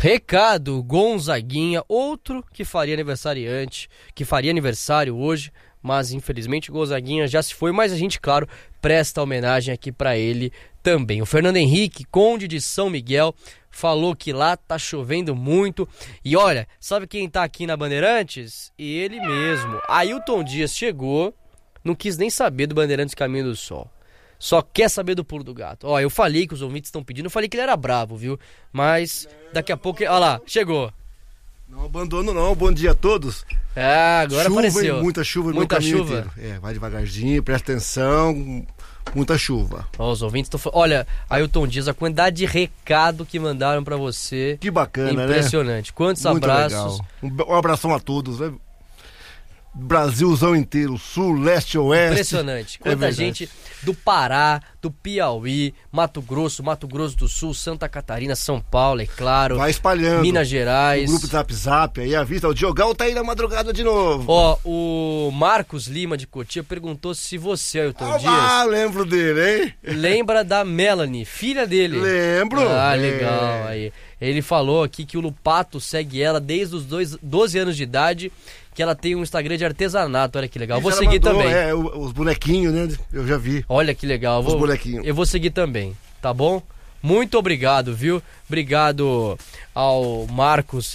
Recado, Gonzaguinha, outro que faria aniversário hoje, mas infelizmente o Gonzaguinha já se foi, mas a gente, claro, presta homenagem aqui pra ele também. O Fernando Henrique, conde de São Miguel, falou que lá tá chovendo muito. E olha, sabe quem tá aqui na Bandeirantes? Ele mesmo. Ailton Dias chegou, não quis nem saber do Bandeirantes Caminho do Sol. Só quer saber do pulo do gato. Ó, eu falei que os ouvintes estão pedindo, eu falei que ele era bravo, viu? Mas daqui a pouco... Olha lá, chegou. Não abandono não, bom dia a todos. Agora chuva, apareceu. Hein? Muita chuva no muita caminho chuva. inteiro. Vai devagarzinho, presta atenção, muita chuva. Ó, os ouvintes estão falando... Olha, Ailton Dias, a quantidade de recado que mandaram pra você. Que bacana, impressionante. Né? Quantos muito abraços. Legal. Um abração a todos, né? Brasilzão inteiro, sul, leste, oeste. Impressionante. Quanta gente do Pará, do Piauí, Mato Grosso do Sul, Santa Catarina, São Paulo, é claro. Vai espalhando. Minas Gerais. O grupo Zap Zap aí, avisa. O Diogão tá aí na madrugada de novo. Ó, o Marcos Lima de Cotia perguntou se você, Ailton Dias... Ah, lembro dele, hein? Lembra da Melanie, filha dele. Lembro. Ah, legal. Aí. Ele falou aqui que o Lupato segue ela desde os 12 anos de idade, que ela tem um Instagram de artesanato, olha que legal. Eu vou seguir também. Os bonequinhos, né? Eu já vi. Olha que legal. Os bonequinhos. Eu vou seguir também, tá bom? Muito obrigado, viu? Obrigado ao Marcos